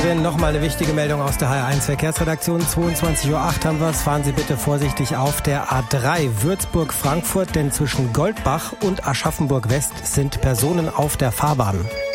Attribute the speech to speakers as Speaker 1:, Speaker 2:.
Speaker 1: Nochmal eine wichtige Meldung aus der HR1 Verkehrsredaktion. 22:08 Uhr haben wir es. Fahren Sie bitte vorsichtig auf der A3 Würzburg-Frankfurt, denn zwischen Goldbach und Aschaffenburg West sind Personen auf der Fahrbahn.